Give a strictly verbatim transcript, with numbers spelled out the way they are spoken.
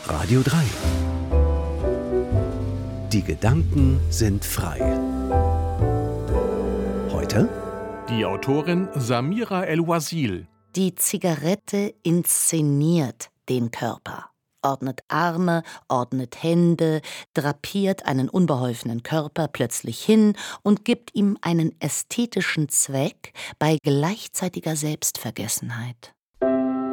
Radio drei. Die Gedanken sind frei. Heute die Autorin Samira El-Wasil. Die Zigarette inszeniert den Körper, ordnet Arme, ordnet Hände, drapiert einen unbeholfenen Körper plötzlich hin und gibt ihm einen ästhetischen Zweck bei gleichzeitiger Selbstvergessenheit.